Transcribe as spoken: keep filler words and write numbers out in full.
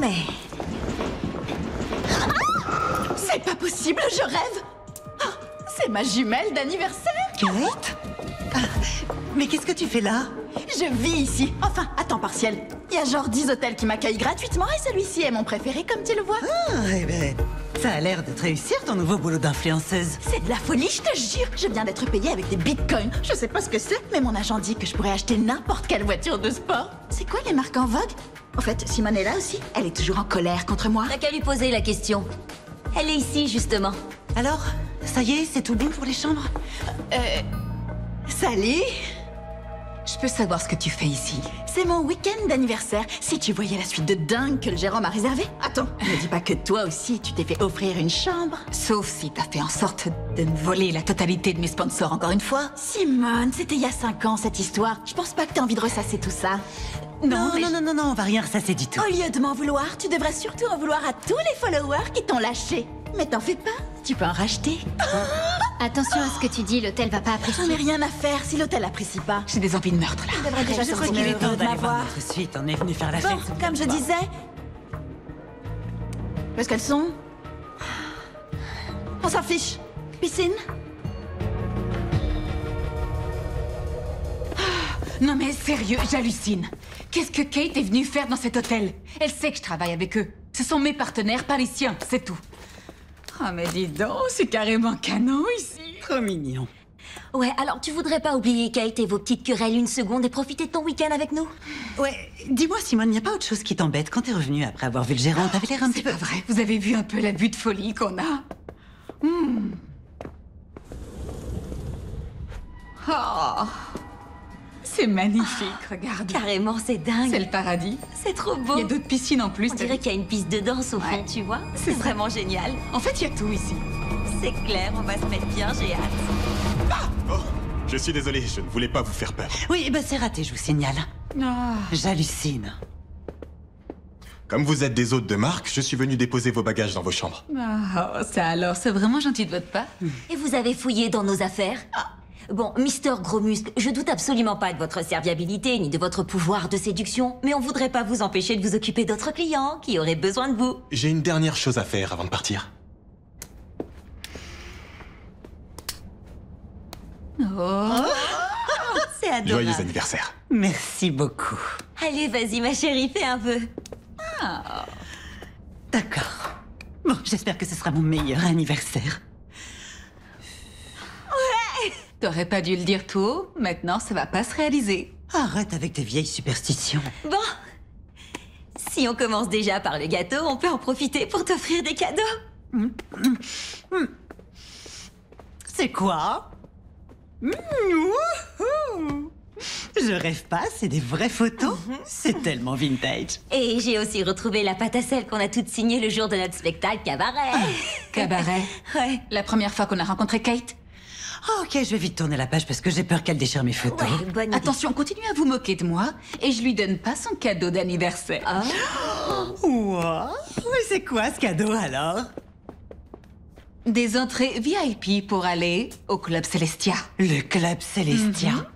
mais... Ah, c'est pas possible, je rêve. Ah, c'est ma jumelle d'anniversaire. Kate? Ah, mais qu'est-ce que tu fais là? Je vis ici, enfin, à temps partiel. Il y a genre dix hôtels qui m'accueillent gratuitement et celui-ci est mon préféré, comme tu le vois. Ah, eh ben, ça a l'air de te réussir ton nouveau boulot d'influenceuse. C'est de la folie, je te jure. Je viens d'être payée avec des bitcoins. Je sais pas ce que c'est, mais mon agent dit que je pourrais acheter n'importe quelle voiture de sport. C'est quoi les marques en vogue? En fait, Simone est là aussi. Elle est toujours en colère contre moi. T'as qu'à lui poser la question. Elle est ici, justement. Alors, ça y est, c'est tout bon pour les chambres? Euh... Salut. Je peux savoir ce que tu fais ici? C'est mon week-end d'anniversaire. Si tu voyais la suite de dingue que le gérant m'a réservée. Attends, ne dis pas que toi aussi, tu t'es fait offrir une chambre. Sauf si t'as fait en sorte de me voler la totalité de mes sponsors encore une fois. Simone, c'était il y a cinq ans cette histoire. Je pense pas que t'aies envie de ressasser tout ça. Non, mais non, non, non, non, on va rien ressasser du tout. Au lieu de m'en vouloir, tu devrais surtout en vouloir à tous les followers qui t'ont lâché. Mais t'en fais pas, tu peux en racheter. Attention à ce que tu dis, l'hôtel va pas apprécier. J'en ai rien à faire si l'hôtel apprécie pas. J'ai des envies de meurtre là. Tu devrais déjà Je crois sentir qu'il est temps heureux de d'aller voir m'avoir. notre suite. On est venu faire la Bon, fête. comme je disais... Où est-ce qu'elles sont? On s'en fiche. Piscine? Non mais sérieux, j'hallucine. Qu'est-ce que Kate est venue faire dans cet hôtel? Elle sait que je travaille avec eux. Ce sont mes partenaires parisiens, c'est tout. Oh mais dis donc, c'est carrément canon ici. Trop mignon. Ouais, alors tu voudrais pas oublier Kate et vos petites querelles une seconde et profiter de ton week-end avec nous? Ouais, dis-moi Simone, y a pas autre chose qui t'embête quand t'es revenue après avoir vu le gérant? T'avais l'air un petit C'est peu... pas vrai, vous avez vu un peu l'abus de folie qu'on a? Hmm. Oh, c'est magnifique, regarde. Carrément, c'est dingue. C'est le paradis. C'est trop beau. Il y a d'autres piscines en plus. On dirait qu'il y a une piste de danse au fond, Ouais. tu vois. C'est vraiment génial. En fait, il y a tout ici. C'est clair, on va se mettre bien, j'ai hâte. Oh, je suis désolé, je ne voulais pas vous faire peur. Oui, bah c'est raté, je vous signale. Ah. J'hallucine. Comme vous êtes des hôtes de marque, je suis venu déposer vos bagages dans vos chambres. Ah, ça alors, c'est vraiment gentil de votre part. Et vous avez fouillé dans nos affaires? Bon, Mister Gros Muscle, je doute absolument pas de votre serviabilité ni de votre pouvoir de séduction, mais on voudrait pas vous empêcher de vous occuper d'autres clients qui auraient besoin de vous. J'ai une dernière chose à faire avant de partir. Oh. C'est adorable. Joyeux anniversaire. Merci beaucoup. Allez, vas-y, ma chérie, fais un peu. D'accord. Bon, j'espère que ce sera mon meilleur anniversaire. T'aurais pas dû le dire tout haut, maintenant ça va pas se réaliser. Arrête avec tes vieilles superstitions. Bon, si on commence déjà par le gâteau, on peut en profiter pour t'offrir des cadeaux. C'est quoi? Mmh, wouhou! Je rêve pas, c'est des vraies photos. C'est tellement vintage. Et j'ai aussi retrouvé la pâte à sel qu'on a toute signée le jour de notre spectacle cabaret. Cabaret. Ouais. La première fois qu'on a rencontré Kate. Oh, ok, je vais vite tourner la page parce que j'ai peur qu'elle déchire mes photos. Ouais, bonne idée. Attention, continuez à vous moquer de moi et je lui donne pas son cadeau d'anniversaire. Ah. Wow. Mais c'est quoi ce cadeau alors? Des entrées V I P pour aller au Club Celestia. Le club Célestia.